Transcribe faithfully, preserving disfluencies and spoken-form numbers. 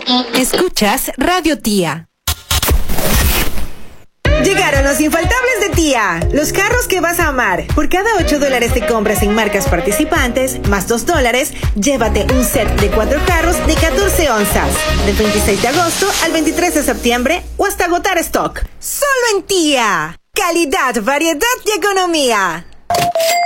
Escuchas Radio Tía. Llegaron los infaltables de Tía, los carros que vas a amar. Por cada ocho dólares de compras en marcas participantes, más dos dólares, llévate un set de cuatro carros de catorce onzas. Del veintiséis de agosto al veintitrés de septiembre o hasta agotar stock. Solo en Tía. Calidad, variedad y economía.